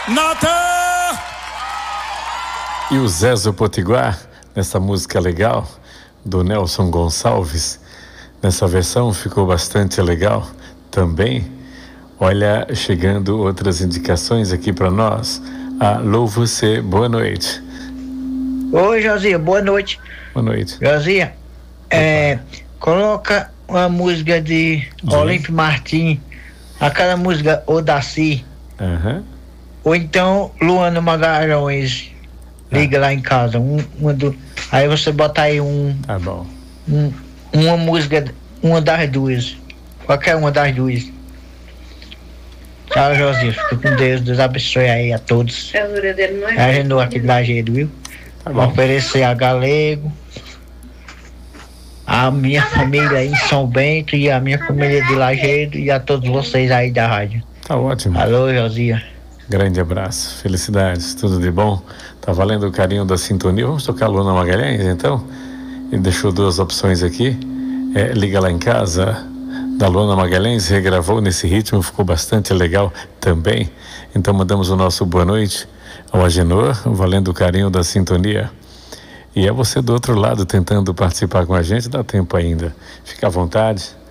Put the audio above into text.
Nata! E o Zezo Potiguar, nessa música legal, do Nelson Gonçalves, nessa versão ficou bastante legal também. Olha, chegando outras indicações aqui para nós. Alô você, boa noite. Oi, Josia, boa noite. Boa noite. Josia, coloca uma música de Olímpio Martins, aquela música Odaci. Ou então Luana Magalhães, liga lá em casa. Aí você bota aí Tá bom. uma música, uma das duas. Qualquer uma das duas. Tchau, Josia. Fica com Deus. Deus abençoe aí a todos. A gente aqui de Lajeado, viu? Tá Vou oferecer a Galego, a minha família aí em São Bento e a minha família de Lajeado e a todos vocês aí da rádio. Tá ótimo. Alô, Josia. Grande abraço, felicidades, tudo de bom. Tá valendo o carinho da sintonia. Vamos tocar Luana Magalhães, então? Ele deixou duas opções aqui. Liga lá em casa, da Luana Magalhães, regravou nesse ritmo, ficou bastante legal também. Então mandamos o nosso boa noite ao Agenor, valendo o carinho da sintonia. E é você do outro lado tentando participar com a gente, dá tempo ainda. Fica à vontade.